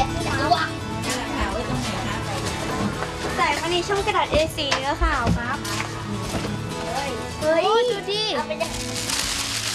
ละใส่มาในช่องกระดาษ A4 เนื้อขาวครับเฮ้ยดูดิ